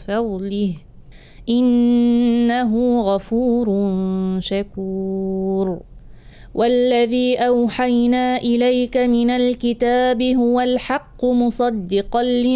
وفضله إنه غفور شكور. والذي أوحينا إليك من الكتاب هو الحق مصدقا